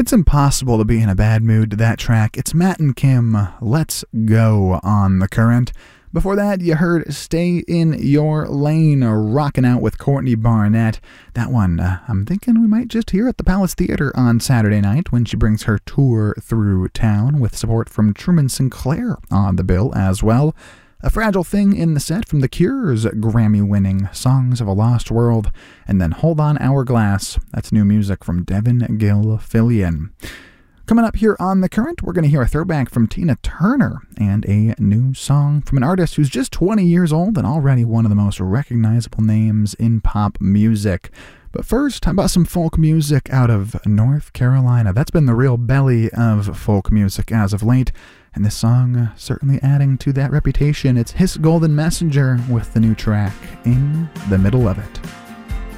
It's impossible to be in a bad mood to that track. It's Matt and Kim, Let's Go on The Current. Before that, you heard Stay in Your Lane, rocking out with Courtney Barnett. That one, I'm thinking we might just hear at the Palace Theater on Saturday night when she brings her tour through town with support from Truman Sinclair on the bill as well. A Fragile Thing in the set from The Cure's Grammy-winning Songs of a Lost World. And then Hold On Hourglass, that's new music from Devin Gilfillian. Coming up here on The Current, we're going to hear a throwback from Tina Turner and a new song from an artist who's just 20 years old and already one of the most recognizable names in pop music. But first, how about some folk music out of North Carolina? That's been the real belly of folk music as of late, and this song certainly adding to that reputation. It's His Golden Messenger with the new track, In the Middle of It.